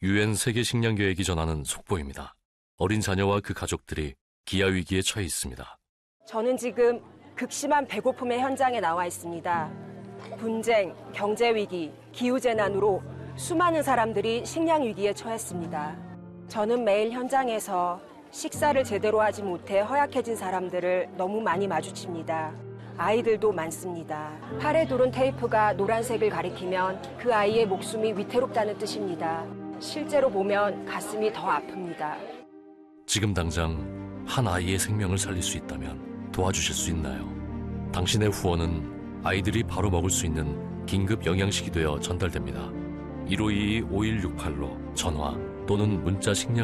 UN 세계식량계획이 전하는 속보입니다. 어린 자녀와 그 가족들이 기아위기에 처해 있습니다. 저는 지금 극심한 배고픔의 현장에 나와 있습니다. 분쟁, 경제위기, 기후재난으로 수많은 사람들이 식량위기에 처했습니다. 저는 매일 현장에서 식사를 제대로 하지 못해 허약해진 사람들을 너무 많이 마주칩니다. 아이들도 많습니다. 팔에 두른 테이프가 노란색을 가리키면 그 아이의 목숨이 위태롭다는 뜻입니다. 실제로 보면 가슴이 더 아픕니다. 지금 당장 한 아이의 생명을 살릴 수 있다면 도와주실 수 있나요? 당신의 후원은 아이들이 바로 먹을 수 있는 긴급 영양식이 되어 전달됩니다. 1522-5168로 전화 또는 문자 식량